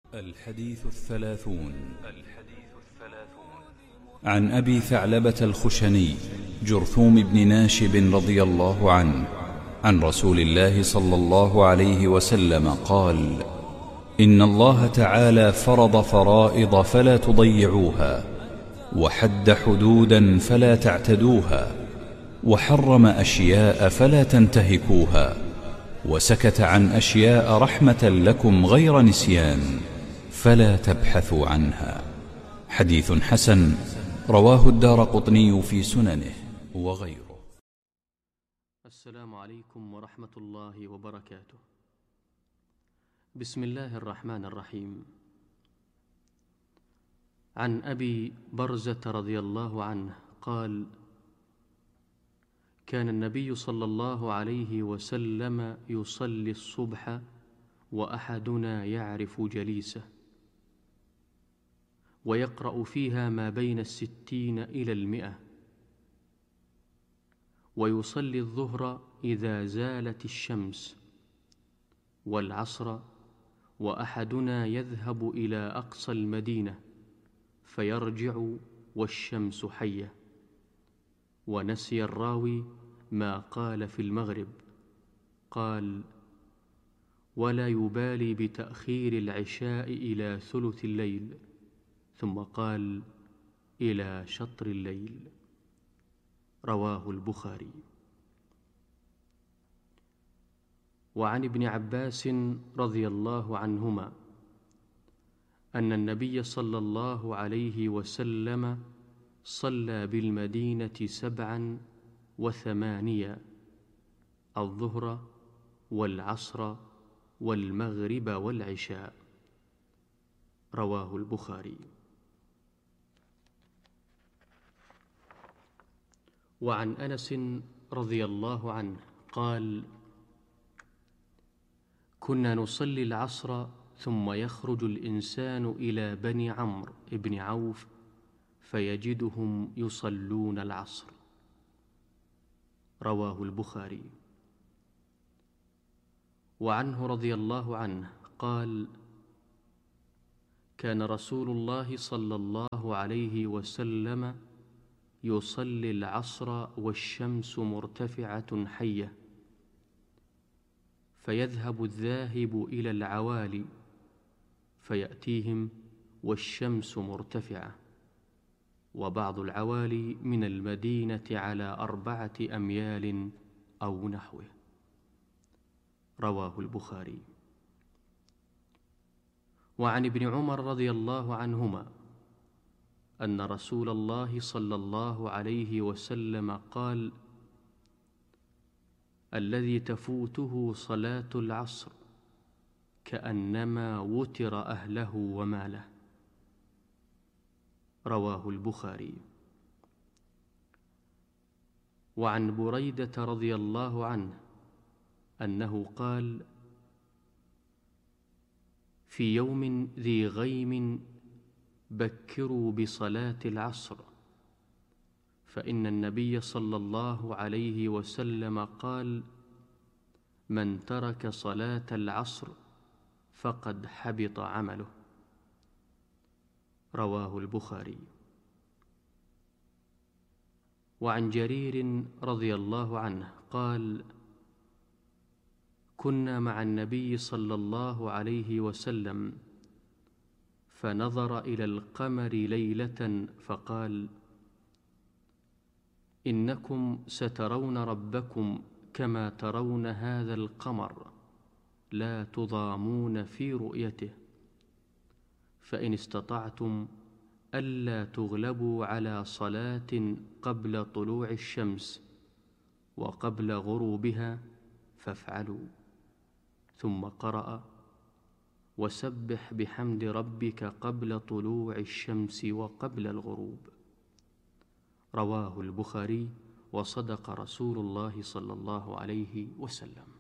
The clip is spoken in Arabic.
الحديث الثلاثون عن أبي ثعلبة الخشني جرثوم بن ناشب رضي الله عنه عن رسول الله صلى الله عليه وسلم قال: إن الله تعالى فرض فرائض فلا تضيعوها، وحد حدودا فلا تعتدوها، وحرم أشياء فلا تنتهكوها، وسكت عن أشياء رحمة لكم غير نسيان فلا تبحثوا عنها. حديث حسن رواه الدارقطني في سننه وغيره. السلام عليكم ورحمة الله وبركاته. بسم الله الرحمن الرحيم. عن أبي برزة رضي الله عنه قال: كان النبي صلى الله عليه وسلم يصلي الصبح وأحدنا يعرف جليسه، ويقرأ فيها ما بين 60 إلى 100، ويصلي الظهر إذا زالت الشمس، والعصر وأحدنا يذهب إلى أقصى المدينة فيرجع والشمس حية. ونسي الراوي ما قال في المغرب، قال: ولا يبالي بتأخير العشاء إلى ثلث الليل، ثم قال: إلى شطر الليل. رواه البخاري. وعن ابن عباس رضي الله عنهما أن النبي صلى الله عليه وسلم صلى بالمدينة 87 الظهر والعصر والمغرب والعشاء. رواه البخاري. وعن أنس رضي الله عنه قال: كنا نصلي العصر ثم يخرج الإنسان إلى بني عمرو بن عوف فيجدهم يصلون العصر. رواه البخاري. وعنه رضي الله عنه قال: كان رسول الله صلى الله عليه وسلم يصلي العصر والشمس مرتفعة حية، فيذهب الذاهب إلى العوالي فيأتيهم والشمس مرتفعة، وبعض العوالي من المدينة على 4 أميال أو نحوه. رواه البخاري. وعن ابن عمر رضي الله عنهما أن رسول الله صلى الله عليه وسلم قال: الذي تفوته صلاة العصر كأنما وتر أهله وماله. رواه البخاري. وعن بريدة رضي الله عنه أنه قال: في يوم ذي غيم بكروا بصلاة العصر، فإن النبي صلى الله عليه وسلم قال: من ترك صلاة العصر فقد حبط عمله. رواه البخاري. وعن جرير رضي الله عنه قال: كنا مع النبي صلى الله عليه وسلم فنظر إلى القمر ليلة فقال: إنكم سترون ربكم كما ترون هذا القمر، لا تضامون في رؤيته، فإن استطعتم ألا تغلبوا على صلاة قبل طلوع الشمس وقبل غروبها فافعلوا. ثم قرأ: وسبح بحمد ربك قبل طلوع الشمس وقبل الغروب. رواه البخاري. وصدق رسول الله صلى الله عليه وسلم.